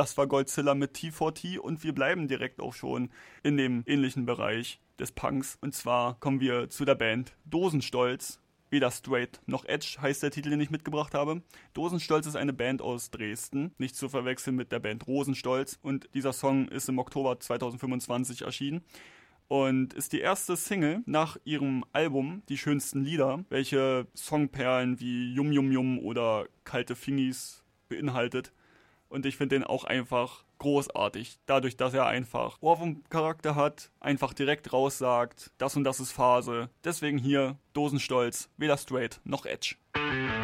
Das war Godzilla mit T4T und wir bleiben direkt auch schon in dem ähnlichen Bereich des Punks. Und zwar kommen wir zu der Band Dosenstolz. Weder Straight noch Edge heißt der Titel, den ich mitgebracht habe. Dosenstolz ist eine Band aus Dresden, nicht zu verwechseln mit der Band Rosenstolz. Und dieser Song ist im Oktober 2025 erschienen und ist die erste Single nach ihrem Album Die schönsten Lieder, welche Songperlen wie Yum Yum Yum oder Kalte Fingis beinhaltet. Und ich finde den auch einfach großartig, dadurch, dass er einfach Ohrwurm-Charakter hat, einfach direkt raussagt, das und das ist Phase. Deswegen hier Dosenstolz, weder Straight noch Edge.